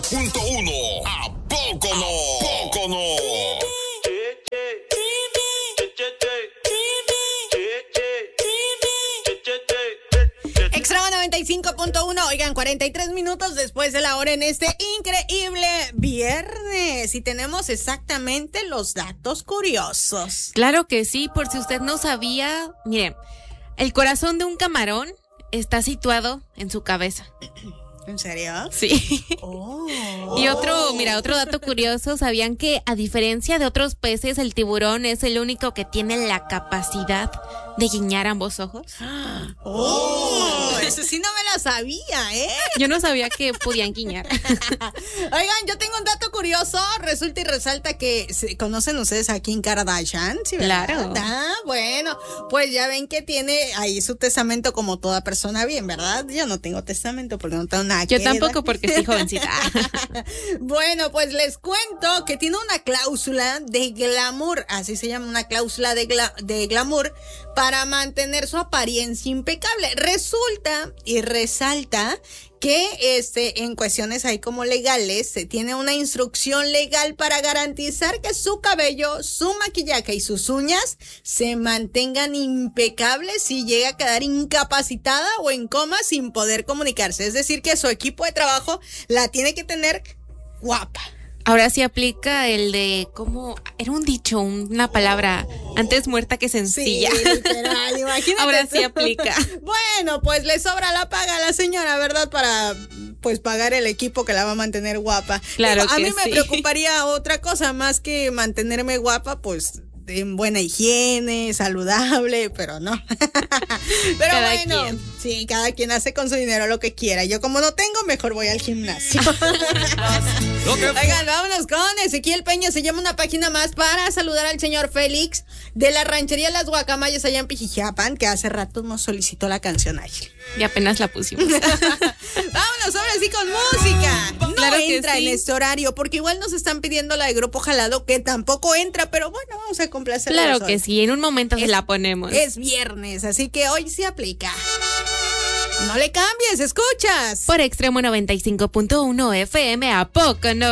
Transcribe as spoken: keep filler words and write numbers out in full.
punto uno. ¿A poco no? ¿A poco no? Extra noventa y cinco punto uno, oigan, cuarenta y tres minutos después de la hora en este increíble viernes y tenemos exactamente los datos curiosos. Claro que sí, por si usted no sabía, mire, el corazón de un camarón está situado en su cabeza. ¿En serio? Sí. Oh. Y otro, mira, otro dato curioso, ¿sabían que a diferencia de otros peces, el tiburón es el único que tiene la capacidad de guiñar ambos ojos? Oh, eso sí no me la sabía, ¿eh? Yo no sabía que podían guiñar. Oigan, yo tengo un dato curioso, resulta y resalta que ¿se conocen ustedes a Kim Kardashian? ¿Sí, verdad? Claro. Ah, bueno, pues ya ven que tiene ahí su testamento como toda persona bien, ¿verdad? Yo no tengo testamento porque no tengo nada que Yo tampoco porque estoy jovencita. Bueno, pues les cuento que tiene una cláusula de glamour, así se llama, una cláusula de, gla- de glamour para mantener su apariencia impecable. Resulta y resalta que este en cuestiones ahí como legales se tiene una instrucción legal para garantizar que su cabello, su maquillaje y sus uñas se mantengan impecables y llega a quedar incapacitada o en coma sin poder comunicarse. Es decir, que su equipo de trabajo la tiene que tener guapa. Ahora sí aplica el de, ¿cómo? Era un dicho, una palabra, antes muerta que sencilla. Sí, literal, imagínate. Ahora tú. sí aplica. Bueno, pues le sobra la paga a la señora, ¿verdad? Para pues pagar el equipo que la va a mantener guapa. Claro. Digo, a que mí me sí. preocuparía otra cosa más que mantenerme guapa, pues en buena higiene, saludable, pero no. Pero Cada bueno, quien. sí, cada quien hace con su dinero lo que quiera. Yo como no tengo, mejor voy al gimnasio. Oigan, vámonos con Ezequiel Peña. Se llama una página más para saludar al señor Félix de la ranchería Las Guacamayas allá en Pijijiapan, que hace rato nos solicitó la canción ahí. Y apenas la pusimos. Vámonos ahora sí con música. No Claro que entra sí. en este horario, porque igual nos están pidiendo la de Grupo Jalado, que tampoco entra, pero bueno, vamos a complacer. Claro que sí, en un momento Es- se la ponemos. Es viernes, así que hoy sí aplica. No le cambies, escuchas. Por Extremo noventa y cinco punto uno F M, ¿a poco no?